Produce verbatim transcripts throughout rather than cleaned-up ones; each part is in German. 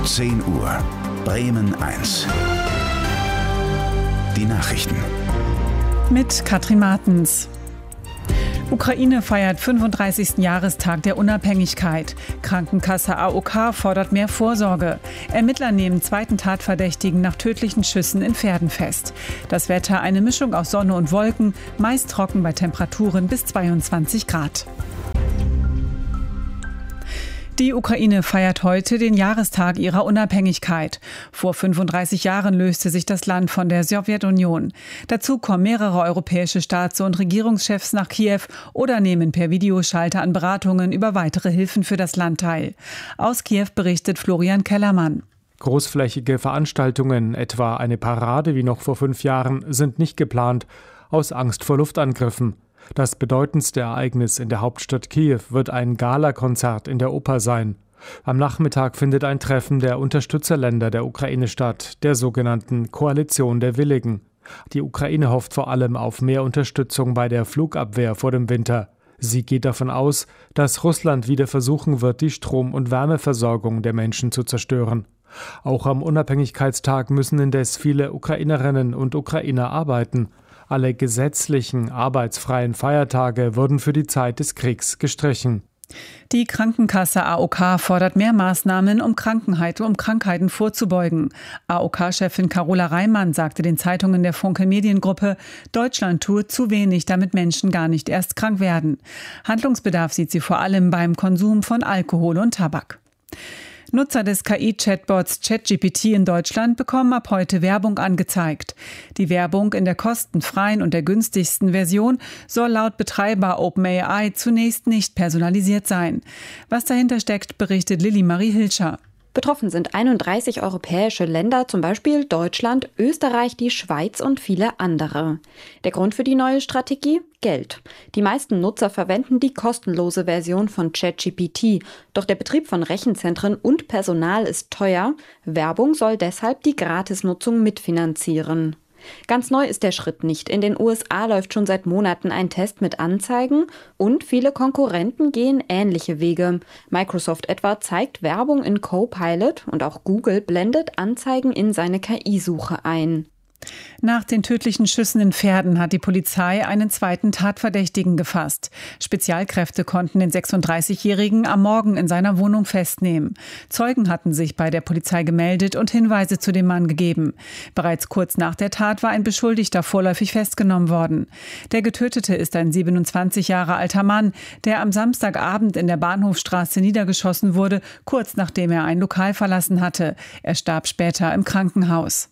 zehn Uhr. Bremen eins. Die Nachrichten. Mit Katrin Martens. Ukraine feiert fünfunddreißigsten Jahrestag der Unabhängigkeit. Krankenkasse A O K fordert mehr Vorsorge. Ermittler nehmen zweiten Tatverdächtigen nach tödlichen Schüssen in Verden fest. Das Wetter eine Mischung aus Sonne und Wolken, meist trocken bei Temperaturen bis zweiundzwanzig Grad. Die Ukraine feiert heute den Jahrestag ihrer Unabhängigkeit. Vor fünfunddreißig Jahren löste sich das Land von der Sowjetunion. Dazu kommen mehrere europäische Staats- und Regierungschefs nach Kiew oder nehmen per Videoschalter an Beratungen über weitere Hilfen für das Land teil. Aus Kiew berichtet Florian Kellermann. Großflächige Veranstaltungen, etwa eine Parade wie noch vor fünf Jahren, sind nicht geplant, aus Angst vor Luftangriffen. Das bedeutendste Ereignis in der Hauptstadt Kiew wird ein Galakonzert in der Oper sein. Am Nachmittag findet ein Treffen der Unterstützerländer der Ukraine statt, der sogenannten Koalition der Willigen. Die Ukraine hofft vor allem auf mehr Unterstützung bei der Flugabwehr vor dem Winter. Sie geht davon aus, dass Russland wieder versuchen wird, die Strom- und Wärmeversorgung der Menschen zu zerstören. Auch am Unabhängigkeitstag müssen indes viele Ukrainerinnen und Ukrainer arbeiten. Alle gesetzlichen, arbeitsfreien Feiertage wurden für die Zeit des Kriegs gestrichen. Die Krankenkasse A O K fordert mehr Maßnahmen, um Krankheit, um Krankheiten vorzubeugen. A O K-Chefin Carola Reimann sagte den Zeitungen der Funke Mediengruppe, Deutschland tue zu wenig, damit Menschen gar nicht erst krank werden. Handlungsbedarf sieht sie vor allem beim Konsum von Alkohol und Tabak. Nutzer des K I-Chatbots ChatGPT in Deutschland bekommen ab heute Werbung angezeigt. Die Werbung in der kostenfreien und der günstigsten Version soll laut Betreiber OpenAI zunächst nicht personalisiert sein. Was dahinter steckt, berichtet Lilly Marie Hilscher. Betroffen sind einunddreißig europäische Länder, zum Beispiel Deutschland, Österreich, die Schweiz und viele andere. Der Grund für die neue Strategie? Geld. Die meisten Nutzer verwenden die kostenlose Version von ChatGPT. Doch der Betrieb von Rechenzentren und Personal ist teuer. Werbung soll deshalb die Gratisnutzung mitfinanzieren. Ganz neu ist der Schritt nicht. In den U S A läuft schon seit Monaten ein Test mit Anzeigen und viele Konkurrenten gehen ähnliche Wege. Microsoft etwa zeigt Werbung in Copilot und auch Google blendet Anzeigen in seine K I-Suche ein. Nach den tödlichen Schüssen in Verden hat die Polizei einen zweiten Tatverdächtigen gefasst. Spezialkräfte konnten den sechsunddreißigjährigen am Morgen in seiner Wohnung festnehmen. Zeugen hatten sich bei der Polizei gemeldet und Hinweise zu dem Mann gegeben. Bereits kurz nach der Tat war ein Beschuldigter vorläufig festgenommen worden. Der Getötete ist ein siebenundzwanzig Jahre alter Mann, der am Samstagabend in der Bahnhofstraße niedergeschossen wurde, kurz nachdem er ein Lokal verlassen hatte. Er starb später im Krankenhaus.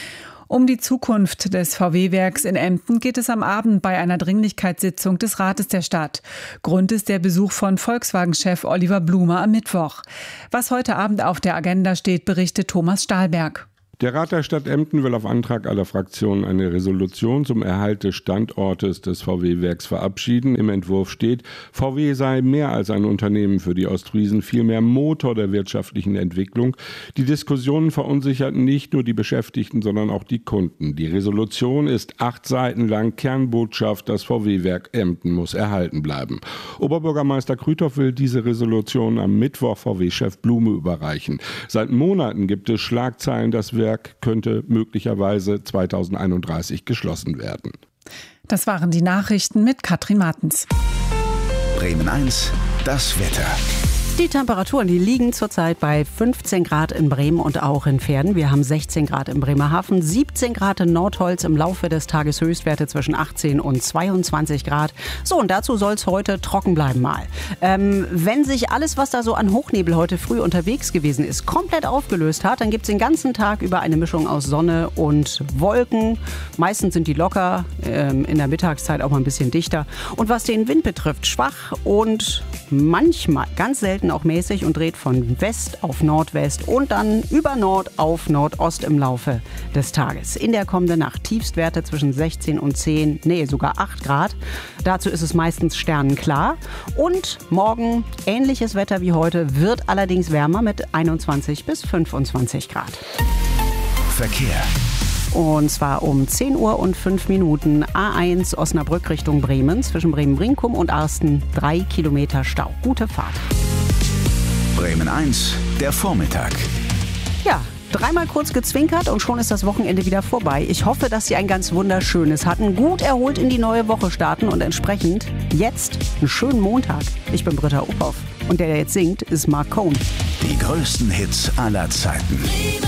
Um die Zukunft des V W-Werks in Emden geht es am Abend bei einer Dringlichkeitssitzung des Rates der Stadt. Grund ist der Besuch von Volkswagen-Chef Oliver Blume am Mittwoch. Was heute Abend auf der Agenda steht, berichtet Thomas Stahlberg. Der Rat der Stadt Emden will auf Antrag aller Fraktionen eine Resolution zum Erhalt des Standortes des V W-Werks verabschieden. Im Entwurf steht, V W sei mehr als ein Unternehmen für die Ostfriesen, vielmehr Motor der wirtschaftlichen Entwicklung. Die Diskussionen verunsicherten nicht nur die Beschäftigten, sondern auch die Kunden. Die Resolution ist acht Seiten lang. Kernbotschaft, das V W-Werk Emden muss erhalten bleiben. Oberbürgermeister Krüthoff will diese Resolution am Mittwoch V W-Chef Blume überreichen. Seit Monaten gibt es Schlagzeilen, das Werk könnte möglicherweise zweitausendeinunddreißig geschlossen werden. Das waren die Nachrichten mit Katrin Martens. Bremen eins, das Wetter. Die Temperaturen, die liegen zurzeit bei fünfzehn Grad in Bremen und auch in Verden. Wir haben sechzehn Grad in Bremerhaven, siebzehn Grad in Nordholz, im Laufe des Tages Höchstwerte zwischen achtzehn und zweiundzwanzig Grad. So, und dazu soll es heute trocken bleiben mal. Ähm, wenn sich alles, was da so an Hochnebel heute früh unterwegs gewesen ist, komplett aufgelöst hat, dann gibt es den ganzen Tag über eine Mischung aus Sonne und Wolken. Meistens sind die locker, ähm, in der Mittagszeit auch mal ein bisschen dichter. Und was den Wind betrifft, schwach und manchmal, ganz selten auch mäßig und dreht von West auf Nordwest und dann über Nord auf Nordost im Laufe des Tages. In der kommenden Nacht Tiefstwerte zwischen sechzehn und zehn, nee, sogar acht Grad. Dazu ist es meistens sternenklar. Und morgen ähnliches Wetter wie heute, wird allerdings wärmer mit einundzwanzig bis fünfundzwanzig Grad. Verkehr. Und zwar um zehn Uhr und fünf Minuten A eins Osnabrück Richtung Bremen. Zwischen Bremen-Brinkum und Arsten drei Kilometer Stau. Gute Fahrt. Bremen eins, der Vormittag. Ja, dreimal kurz gezwinkert und schon ist das Wochenende wieder vorbei. Ich hoffe, dass Sie ein ganz wunderschönes hatten, gut erholt in die neue Woche starten und entsprechend jetzt einen schönen Montag. Ich bin Britta Ophoff und der, der jetzt singt, ist Mark Cohn. Die größten Hits aller Zeiten.